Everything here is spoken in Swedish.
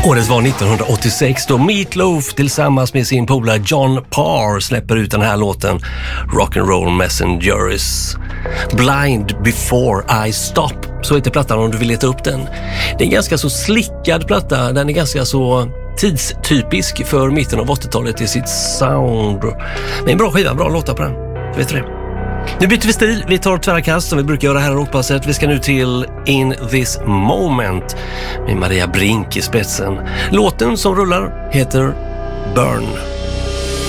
Året var 1986 då Meat Loaf tillsammans med sin polare John Parr släpper ut den här låten Rock'n'Roll Messengers. Blind Before I Stop, så heter plattan om du vill leta upp den. Det är en ganska så slickad platta, den är ganska så tidstypisk för mitten av 80-talet i sitt sound. Det är en bra skiva, bra låtar på den, vet du det? Nu byter vi stil, vi tar tvära kast som vi brukar göra här i Rockpasset. Vi ska nu till In This Moment med Maria Brink i spetsen. Låten som rullar heter Burn.